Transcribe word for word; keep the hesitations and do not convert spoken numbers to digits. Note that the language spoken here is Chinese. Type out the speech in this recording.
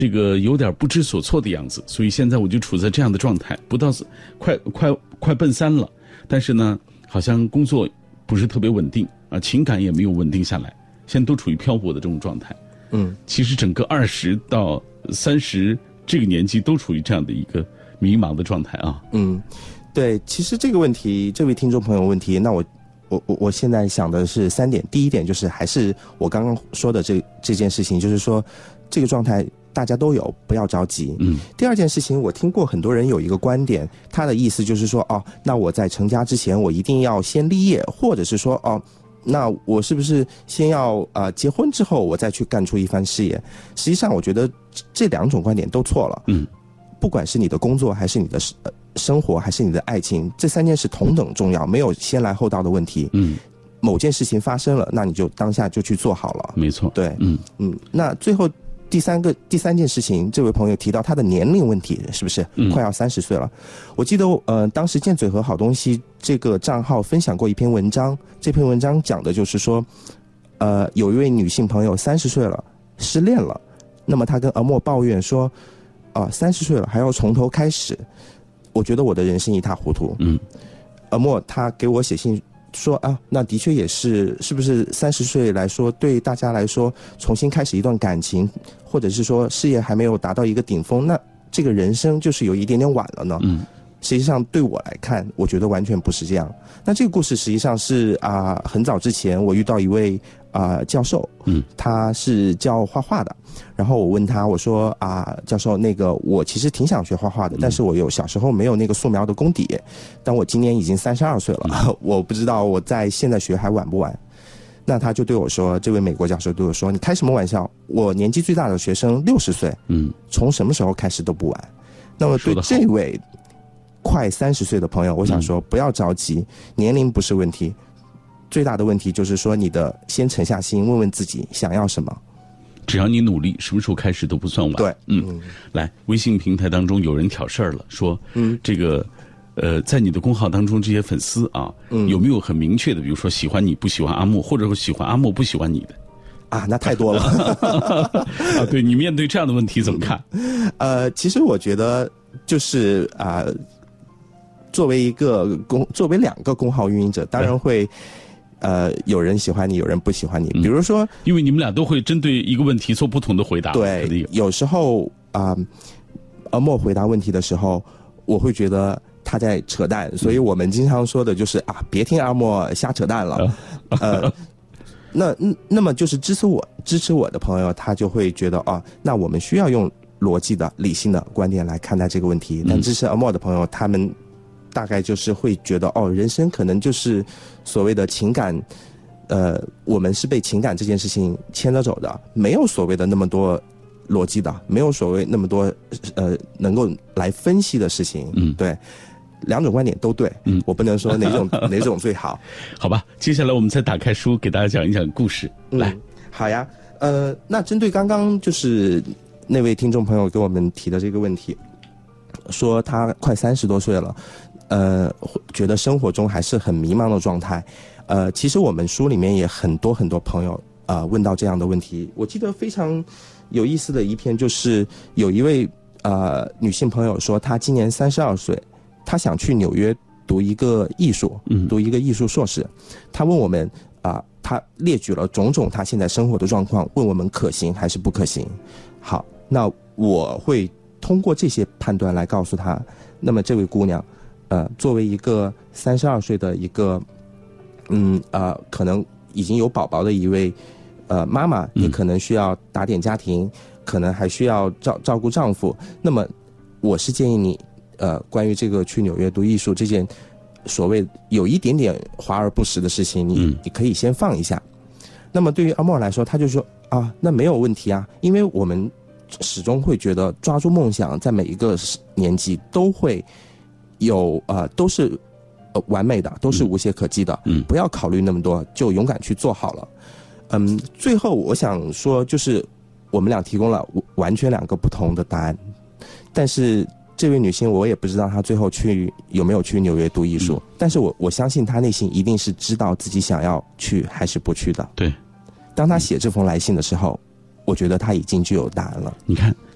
这个有点不知所措的样子，所以现在我就处在这样的状态，不到快快快奔三了，但是呢，好像工作不是特别稳定啊，情感也没有稳定下来，现在都处于漂泊的这种状态。嗯，其实整个二十到三十这个年纪都处于这样的一个迷茫的状态啊。 嗯，对，其实这个问题，这位听众朋友问题，那我我我我现在想的是三点，第一点就是还是我刚刚说的这这件事情，就是说这个状态大家都有，不要着急。嗯。第二件事情，我听过很多人有一个观点，他的意思就是说，哦，那我在成家之前，我一定要先立业，或者是说，哦，那我是不是先要呃结婚之后，我再去干出一番事业？实际上，我觉得这两种观点都错了。嗯。不管是你的工作，还是你的呃生活，还是你的爱情，这三件事同等重要，没有先来后到的问题。嗯。某件事情发生了，那你就当下就去做好了。 没错。 对。嗯嗯。那最后。第三个第三件事情，这位朋友提到他的年龄问题，是不是、嗯、快要三十岁了？我记得呃，当时剑嘴和好东西这个账号分享过一篇文章，这篇文章讲的就是说，呃，有一位女性朋友三十岁了，失恋了，那么她跟阿莫抱怨说，啊、呃，三十岁了还要从头开始，我觉得我的人生一塌糊涂。嗯，阿莫他给我写信。说啊，那的确也是，是不是三十岁来说，对大家来说，重新开始一段感情，或者是说事业还没有达到一个顶峰，那这个人生就是有一点点晚了呢？嗯，实际上对我来看，我觉得完全不是这样。那这个故事实际上是啊、呃，很早之前我遇到一位啊、呃、教授，嗯，他是教画画的，然后我问他，我说啊、呃，教授，那个我其实挺想学画画的，但是我有小时候没有那个素描的功底，但我今年已经三十二岁了，嗯、我不知道我在现在学还晚不晚。那他就对我说，这位美国教授对我说，你开什么玩笑？我年纪最大的学生六十岁，嗯，从什么时候开始都不晚。那么对这位快三十岁的朋友，我想说，不要着急，年龄不是问题，最大的问题就是说，你的先沉下心，问问自己想要什么。 只要你努力，什么时候开始都不算晚。 对， 嗯，嗯来，微信平台当中有人挑事儿了，说，嗯，这个，呃，在你的公号当中，这些粉丝啊，嗯，有没有很明确的，比如说喜欢你不喜欢阿莫，或者说喜欢阿莫不喜欢你的？ 啊，那太多了。 啊，对，你面对这样的问题怎么看？ 呃，其实我觉得就是啊。呃作为一个公，作为两个公号运营者，当然会，呃，有人喜欢你，有人不喜欢你。比如说， 因为你们俩都会针对一个问题做不同的回答。 对，有时候啊，阿莫回答问题的时候，我会觉得他在扯淡，所以我们经常说的就是啊，别听阿莫瞎扯淡了。呃，那那么就是支持我支持我的朋友，他就会觉得啊，那我们需要用逻辑的、理性的观点来看待这个问题。但支持阿莫的朋友，他们大概就是会觉得哦，人生可能就是所谓的情感，呃，我们是被情感这件事情牵着走的，没有所谓的那么多逻辑的，没有所谓那么多呃能够来分析的事情。嗯，对，两种观点都对。嗯，我不能说哪种哪种最好。 好吧，接下来我们再打开书，给大家讲一讲故事。来， 嗯、好呀，呃，那针对刚刚就是那位听众朋友给我们提的这个问题，说他快三十多岁了。呃，觉得生活中还是很迷茫的状态。呃，其实我们书里面也很多很多朋友啊、呃、问到这样的问题。我记得非常有意思的一篇，就是有一位呃女性朋友说，她今年三十二岁，她想去纽约读一个艺术，读一个艺术硕士。她问我们啊、呃，她列举了种种她现在生活的状况，问我们可行还是不可行。好，那我会通过这些判断来告诉她，那么这位姑娘。呃，作为一个三十二岁的一个，嗯呃，可能已经有宝宝的一位呃妈妈，也可能需要打点家庭，嗯、可能还需要照照顾丈夫。那么，我是建议你，呃，关于这个去纽约读艺术这件所谓有一点点华而不实的事情，你、嗯、你可以先放一下。那么对于阿莫来说，他就说啊，那没有问题啊，因为我们始终会觉得抓住梦想，在每一个年纪都会。有呃都是呃完美的，都是无懈可击的，嗯，不要考虑那么多，就勇敢去做好了。嗯，最后我想说，就是我们俩提供了完全两个不同的答案，但是这位女性我也不知道她最后去有没有去纽约读艺术，嗯、但是我我相信她内心一定是知道自己想要去还是不去的。 对， 当她写这封来信的时候，我觉得她已经具有答案了。 你看。